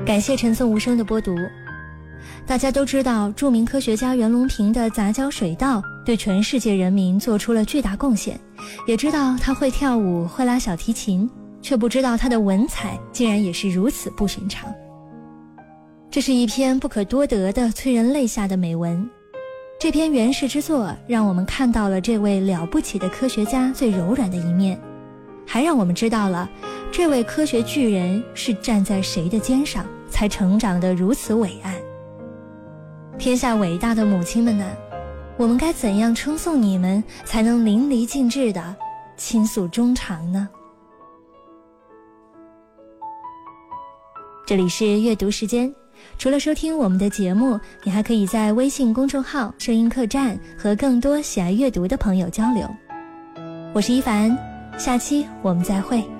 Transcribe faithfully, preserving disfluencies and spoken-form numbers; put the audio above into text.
感谢陈颂无声的播读。大家都知道，著名科学家袁隆平的杂交水稻对全世界人民做出了巨大贡献，也知道他会跳舞，会拉小提琴，却不知道他的文采竟然也是如此不寻常。这是一篇不可多得的催人泪下的美文，这篇原始之作让我们看到了这位了不起的科学家最柔软的一面，还让我们知道了这位科学巨人是站在谁的肩上才成长得如此伟岸。天下伟大的母亲们呢，我们该怎样称颂你们才能淋漓尽致地倾诉衷肠呢？这里是阅读时间，除了收听我们的节目，你还可以在微信公众号声音客栈和更多喜爱阅读的朋友交流。我是一凡，下期我们再会。